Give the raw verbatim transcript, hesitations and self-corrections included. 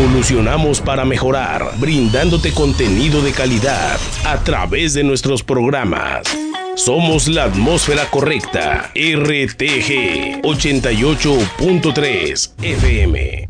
evolucionamos para mejorar, brindándote contenido de calidad a través de nuestros programas. Somos la atmósfera correcta. R T G ochenta y ocho punto tres F M.